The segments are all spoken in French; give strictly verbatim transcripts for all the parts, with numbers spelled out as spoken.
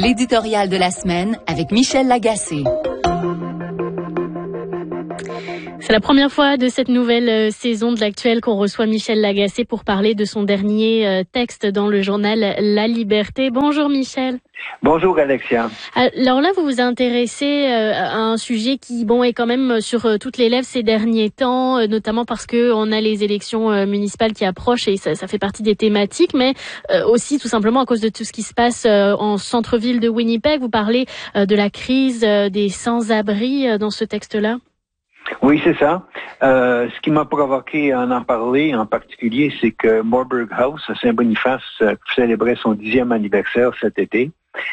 L'éditorial de la semaine avec Michel Lagacé. C'est la première fois de cette nouvelle saison de l'Actuel qu'on reçoit Michel Lagacé pour parler de son dernier texte dans le journal La Liberté. Bonjour Michel. Bonjour Alexia. Alors là, vous vous intéressez à un sujet qui, bon, est quand même sur toutes les lèvres ces derniers temps, notamment parce que on a les élections municipales qui approchent et ça, ça fait partie des thématiques, mais aussi tout simplement à cause de tout ce qui se passe en centre-ville de Winnipeg. Vous parlez de la crise des sans-abri dans ce texte-là. Oui, c'est ça. Euh, ce qui m'a provoqué à en parler en particulier, c'est que Moorburg House à Saint-Boniface euh, célébrait son dixième anniversaire cet été.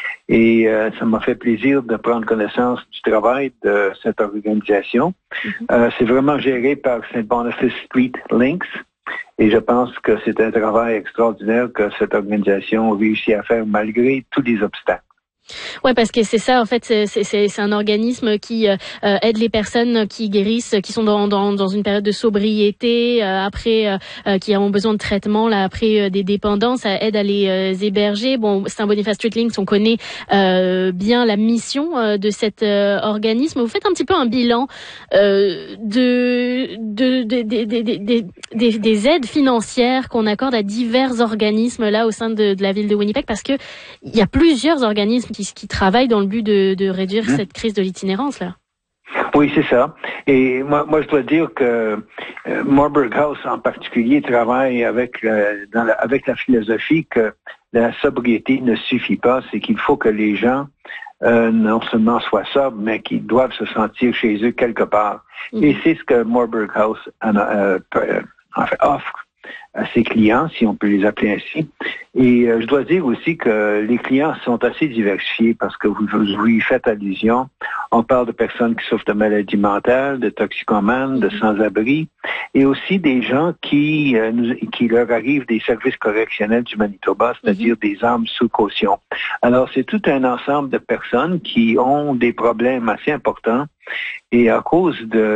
Et euh, ça m'a fait plaisir de prendre connaissance du travail de cette organisation. Mm-hmm. Euh, c'est vraiment géré par Saint Boniface Street Links. Et je pense que c'est un travail extraordinaire que cette organisation a réussi à faire malgré tous les obstacles. Ouais, parce que c'est ça, en fait, c'est, c'est, c'est un organisme qui euh, aide les personnes qui guérissent, qui sont dans, dans, dans une période de sobriété, euh, après, euh, qui ont besoin de traitement, là, après euh, des dépendances, ça aide à les euh, héberger. Bon, Saint Boniface Street Links, on connaît euh, bien la mission euh, de cet euh, organisme. Vous faites un petit peu un bilan euh, de, de, de, de, de, de, de, de des aides financières qu'on accorde à divers organismes là au sein de, de la ville de Winnipeg, parce que il y a plusieurs organismes qui, qui travaillent dans le but de, de réduire mmh. cette crise de l'itinérance là. Oui, c'est ça. Et moi, moi, je dois dire que euh, Moorburg House en particulier travaille avec euh, dans la, avec la philosophie que la sobriété ne suffit pas, c'est qu'il faut que les gens euh, non seulement soient sobres, mais qu'ils doivent se sentir chez eux quelque part. Mmh. Et c'est ce que Moorburg House en, euh, euh, en fait, offre à ses clients, si on peut les appeler ainsi. Et euh, je dois dire aussi que les clients sont assez diversifiés parce que vous, vous y faites allusion. On parle de personnes qui souffrent de maladies mentales, de toxicomanes, de sans-abri, et aussi des gens qui, euh, nous, qui leur arrivent des services correctionnels du Manitoba, c'est-à-dire mm-hmm. des âmes sous caution. Alors, c'est tout un ensemble de personnes qui ont des problèmes assez importants. Et à cause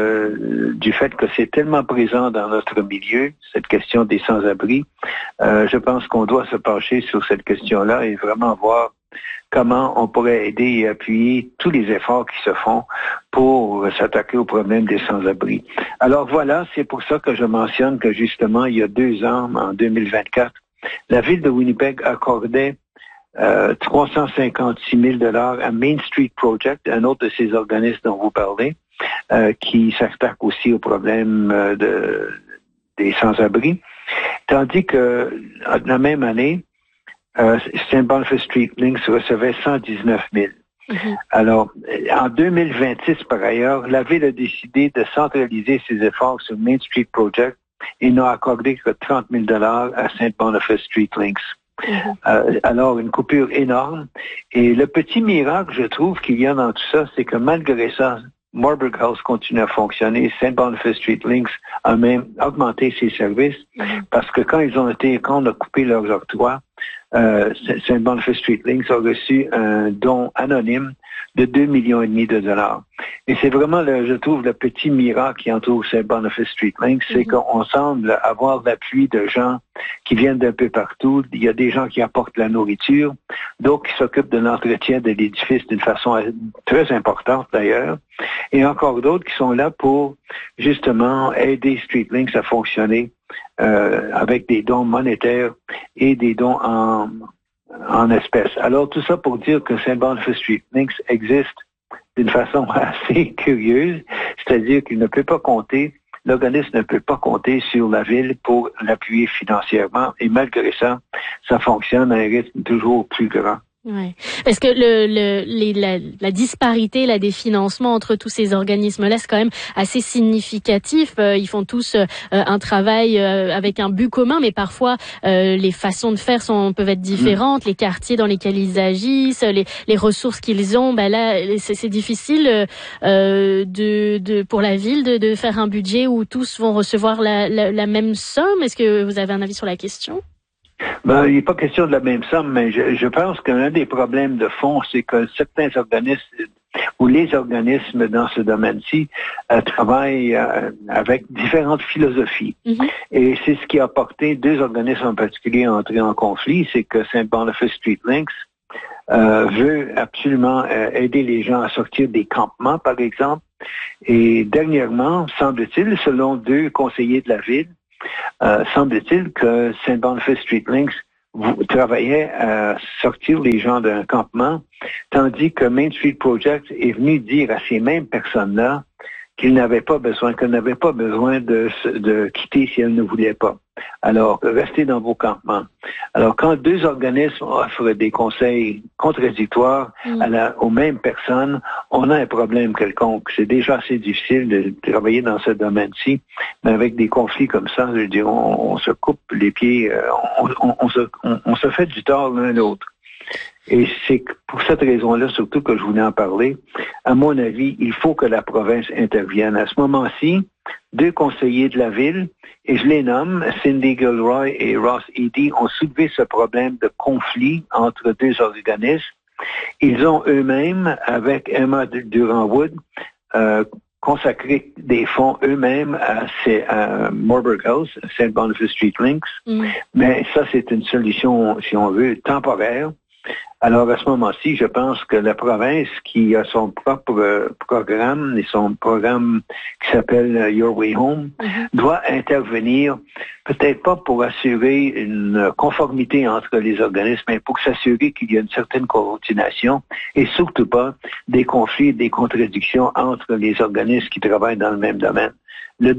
de, du fait que c'est tellement présent dans notre milieu, cette question des sans-abri, euh, je pense qu'on doit se pencher sur cette question-là et vraiment voir comment on pourrait aider et appuyer tous les efforts qui se font pour s'attaquer au problème des sans-abri. Alors voilà, c'est pour ça que je mentionne que justement, il y a deux ans, en deux mille vingt-quatre, la ville de Winnipeg accordait Euh, trois cent cinquante-six mille dollars à Main Street Project, un autre de ces organismes dont vous parlez, euh, qui s'attaque aussi au problème euh, de, des sans-abri. Tandis que la même année, euh, Saint Boniface Street Links recevait cent dix-neuf mille. Mm-hmm. Alors, en deux mille vingt-six, par ailleurs, la ville a décidé de centraliser ses efforts sur Main Street Project et n'a accordé que trente mille dollars à Saint Boniface Street Links. Mm-hmm. Euh, alors, une coupure énorme. Et le petit miracle, je trouve, qu'il y a dans tout ça, c'est que malgré ça, Moorburg House continue à fonctionner. Saint Boniface Street Links a même augmenté ses services mm-hmm. parce que quand ils ont été, quand on a coupé leurs octrois, euh, Saint Boniface Street Links a reçu un don anonyme de deux millions et demi de dollars. Et c'est vraiment, le, je trouve, le petit miracle qui entoure Saint Boniface Street Links, c'est mm-hmm. qu'on semble avoir l'appui de gens qui viennent d'un peu partout. Il y a des gens qui apportent la nourriture, d'autres qui s'occupent de l'entretien de l'édifice d'une façon très importante d'ailleurs, et encore d'autres qui sont là pour justement aider Street Links à fonctionner euh, avec des dons monétaires et des dons en en espèces. Alors, tout ça pour dire que Saint Boniface Street Links existe d'une façon assez curieuse, c'est-à-dire qu'il ne peut pas compter, l'organisme ne peut pas compter sur la ville pour l'appuyer financièrement, et malgré ça, ça fonctionne à un rythme toujours plus grand. Ouais. Est-ce que le, le les, la, la disparité là des financements entre tous ces organismes-là, c'est quand même assez significatif. Euh, ils font tous euh, un travail euh, avec un but commun, mais parfois euh, les façons de faire sont peuvent être différentes. Mmh. Les quartiers dans lesquels ils agissent, les, les ressources qu'ils ont, ben là c'est, c'est difficile euh, de, de pour la ville de, de faire un budget où tous vont recevoir la, la, la même somme. Est-ce que vous avez un avis sur la question? Ben, il n'est pas question de la même somme, mais je, je pense qu'un des problèmes de fond, c'est que certains organismes ou les organismes dans ce domaine-ci euh, travaillent euh, avec différentes philosophies. Mm-hmm. Et c'est ce qui a porté deux organismes en particulier à entrer en conflit, c'est que Saint Boniface Street Links euh, veut absolument euh, aider les gens à sortir des campements, par exemple. Et dernièrement, semble-t-il, selon deux conseillers de la ville, euh, semble-t-il que Saint Boniface Street Links travaillait à sortir les gens d'un campement, tandis que Main Street Project est venu dire à ces mêmes personnes-là qu'ils n'avaient pas besoin, qu'elles n'avaient pas besoin de, de quitter si elles ne voulaient pas. Alors, restez dans vos campements. Alors, quand deux organismes offrent des conseils contradictoires mmh. à la, aux mêmes personnes, on a un problème quelconque. C'est déjà assez difficile de travailler dans ce domaine-ci, mais avec des conflits comme ça, je veux dire, on, on se coupe les pieds, on, on, on, se, on, on se fait du tort l'un l'autre. Et c'est pour cette raison-là, surtout que je voulais en parler. À mon avis, il faut que la province intervienne. À ce moment-ci, deux conseillers de la ville, et je les nomme, Cindy Gilroy et Ross Eddy, ont soulevé ce problème de conflit entre deux organismes. Ils ont eux-mêmes, avec Emma Durand-Wood, euh, consacré des fonds eux-mêmes à, ces, à Marburg House, Saint Boniface Street Links. Mm. Mais ça, c'est une solution, si on veut, temporaire. Alors, à ce moment-ci, je pense que la province, qui a son propre euh, programme, et son programme qui s'appelle Your Way Home, mm-hmm. doit intervenir, peut-être pas pour assurer une conformité entre les organismes, mais pour s'assurer qu'il y a une certaine coordination et surtout pas des conflits, des contradictions entre les organismes qui travaillent dans le même domaine. Le,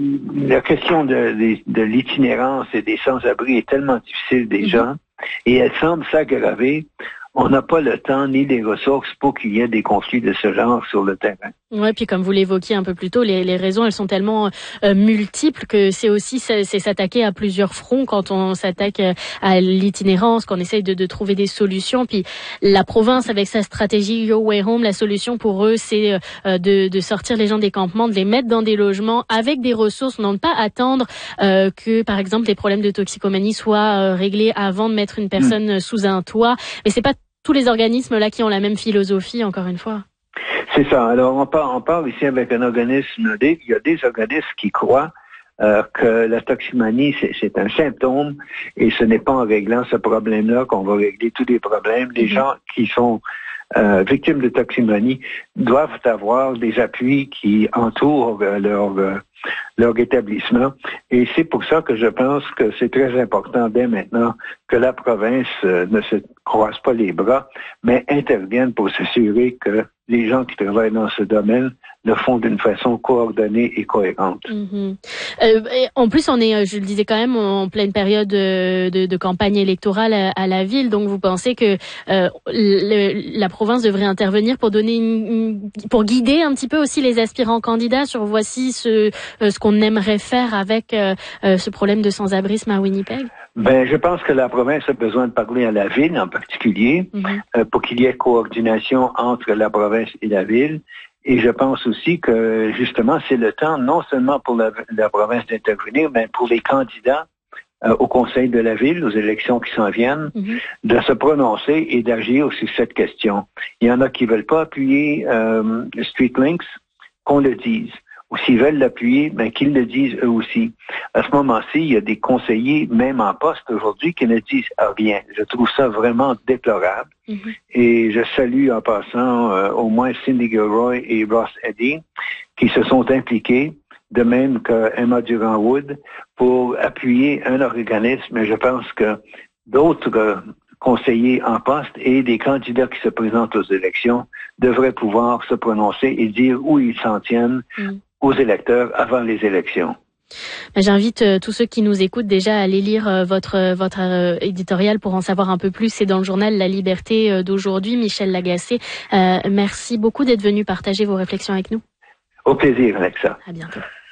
la question de, de, de l'itinérance et des sans-abri est tellement difficile déjà, mm-hmm. et elle semble s'aggraver. On n'a pas le temps ni les ressources pour qu'il y ait des conflits de ce genre sur le terrain. Ouais, puis comme vous l'évoquiez un peu plus tôt, les, les raisons, elles sont tellement euh, multiples que c'est aussi c'est, c'est s'attaquer à plusieurs fronts quand on s'attaque à l'itinérance, qu'on essaye de, de trouver des solutions. Puis la province, avec sa stratégie Your Way Home, la solution pour eux, c'est euh, de, de sortir les gens des campements, de les mettre dans des logements avec des ressources, non pas attendre euh, que, par exemple, les problèmes de toxicomanie soient euh, réglés avant de mettre une personne mmh. sous un toit. Mais c'est pas tous les organismes là qui ont la même philosophie, encore une fois. C'est ça. Alors, on parle, on parle ici avec un organisme, il y a des organismes qui croient euh, que la toxicomanie, c'est, c'est un symptôme et ce n'est pas en réglant ce problème-là qu'on va régler tous les problèmes. Les mm-hmm. gens qui sont euh, victimes de toxicomanie doivent avoir des appuis qui entourent euh, leur... Euh, leur établissement. Et c'est pour ça que je pense que c'est très important dès maintenant que la province euh, ne se croise pas les bras, mais intervienne pour s'assurer que les gens qui travaillent dans ce domaine le font d'une façon coordonnée et cohérente. Mm-hmm. Euh, et en plus, on est, je le disais quand même, en pleine période de, de, de campagne électorale à, à la ville. Donc, vous pensez que euh, le, la province devrait intervenir pour donner, une, une, pour guider un petit peu aussi les aspirants candidats sur voici ce, euh, ce qu'on aimerait faire avec euh, euh, ce problème de sans-abrisme à Winnipeg? Ben, je pense que la province a besoin de parler à la ville en particulier, mm-hmm. euh, pour qu'il y ait coordination entre la province et la ville. Et je pense aussi que, justement, c'est le temps, non seulement pour la, la province d'intervenir, mais pour les candidats euh, au conseil de la ville, aux élections qui s'en viennent, mm-hmm. de se prononcer et d'agir sur cette question. Il y en a qui veulent pas appuyer euh, Street Links, qu'on le dise. Ou s'ils veulent l'appuyer, ben qu'ils le disent eux aussi. À ce moment-ci, il y a des conseillers, même en poste aujourd'hui, qui ne disent rien. Je trouve ça vraiment déplorable. Mm-hmm. Et je salue en passant euh, au moins Cindy Gilroy et Ross Eddy, qui se sont impliqués, de même que Emma Durand-Wood, pour appuyer un organisme. Mais je pense que d'autres euh, conseillers en poste et des candidats qui se présentent aux élections devraient pouvoir se prononcer et dire où ils s'en tiennent mm. aux électeurs avant les élections. J'invite euh, tous ceux qui nous écoutent déjà à aller lire euh, votre euh, votre euh, éditorial pour en savoir un peu plus. C'est dans le journal La Liberté euh, d'aujourd'hui. Michel Lagacé, euh, merci beaucoup d'être venu partager vos réflexions avec nous. Au plaisir, Alexa. À bientôt.